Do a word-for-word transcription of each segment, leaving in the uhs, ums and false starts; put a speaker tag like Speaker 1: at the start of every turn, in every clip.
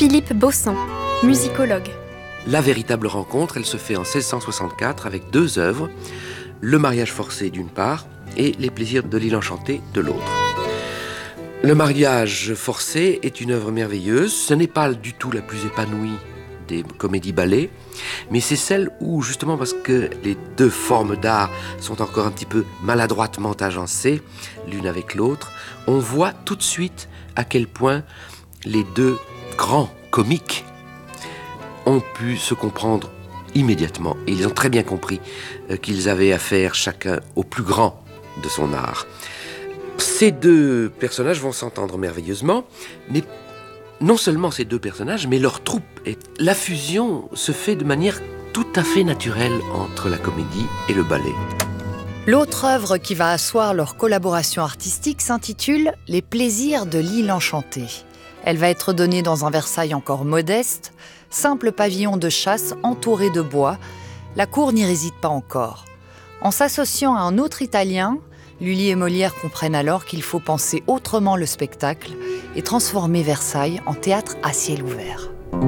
Speaker 1: Philippe Baussan, musicologue.
Speaker 2: La véritable rencontre, elle se fait en seize cent soixante-quatre avec deux œuvres, Le mariage forcé d'une part et Les plaisirs de l'île enchantée de l'autre. Le mariage forcé est une œuvre merveilleuse. Ce n'est pas du tout la plus épanouie des comédies-ballets, mais c'est celle où, justement parce que les deux formes d'art sont encore un petit peu maladroitement agencées, l'une avec l'autre, on voit tout de suite à quel point les deux grands comiques ont pu se comprendre immédiatement. Et ils ont très bien compris euh, qu'ils avaient affaire chacun au plus grand de son art. Ces deux personnages vont s'entendre merveilleusement, mais non seulement ces deux personnages, mais leur troupe. Et la fusion se fait de manière tout à fait naturelle entre la comédie et le ballet.
Speaker 3: L'autre œuvre qui va asseoir leur collaboration artistique s'intitule « Les plaisirs de l'île enchantée ». Elle va être donnée dans un Versailles encore modeste, simple pavillon de chasse entouré de bois. La cour n'y réside pas encore. En s'associant à un autre Italien, Lully et Molière comprennent alors qu'il faut penser autrement le spectacle et transformer Versailles en théâtre à ciel ouvert.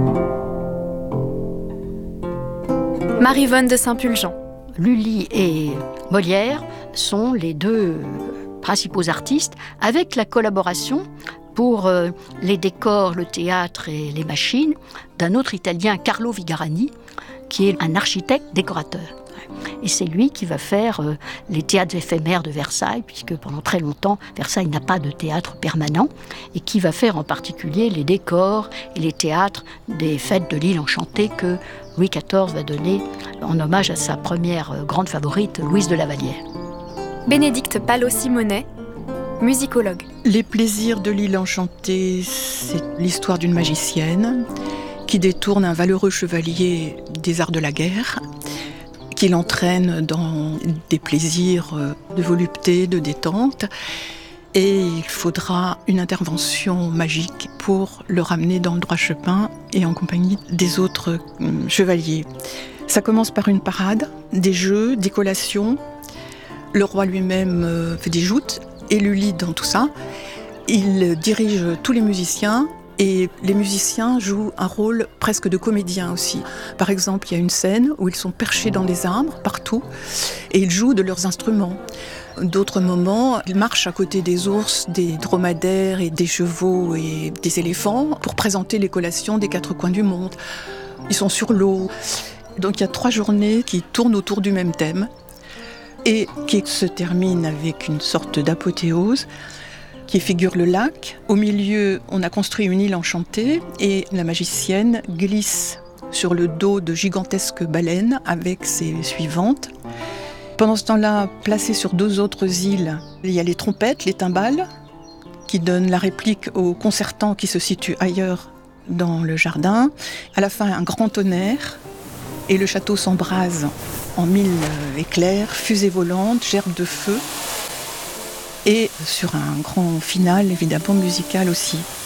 Speaker 1: Marie-Vonne de Saint-Pulgent.
Speaker 4: Lully et Molière sont les deux principaux artistes, avec la collaboration pour euh, les décors, le théâtre et les machines d'un autre Italien, Carlo Vigarani, qui est un architecte décorateur. Et c'est lui qui va faire euh, les théâtres éphémères de Versailles, puisque pendant très longtemps, Versailles n'a pas de théâtre permanent, et qui va faire en particulier les décors et les théâtres des fêtes de l'île enchantée que Louis quatorze va donner en hommage à sa première euh, grande favorite, Louise de la Vallière.
Speaker 1: Bénédicte Palot-Simonet, musicologue.
Speaker 5: Les plaisirs de l'île enchantée, c'est l'histoire d'une magicienne qui détourne un valeureux chevalier des arts de la guerre, qui l'entraîne dans des plaisirs de volupté, de détente. Et il faudra une intervention magique pour le ramener dans le droit chemin et en compagnie des autres chevaliers. Ça commence par une parade, des jeux, des collations. Le roi lui-même fait des joutes et Lully dans tout ça. Il dirige tous les musiciens et les musiciens jouent un rôle presque de comédien aussi. Par exemple, il y a une scène où ils sont perchés dans les arbres, partout, et ils jouent de leurs instruments. D'autres moments, ils marchent à côté des ours, des dromadaires et des chevaux et des éléphants pour présenter les collations des quatre coins du monde. Ils sont sur l'eau. Donc il y a trois journées qui tournent autour du même thème et qui se terminent avec une sorte d'apothéose qui figure le lac. Au milieu, on a construit une île enchantée et la magicienne glisse sur le dos de gigantesques baleines avec ses suivantes. Pendant ce temps-là, placées sur deux autres îles, il y a les trompettes, les timbales, qui donnent la réplique au concertant qui se situe ailleurs dans le jardin. À la fin, un grand tonnerre et le château s'embrase en mille éclairs, fusées volantes, gerbes de feu. Et sur un grand final, évidemment, musical aussi.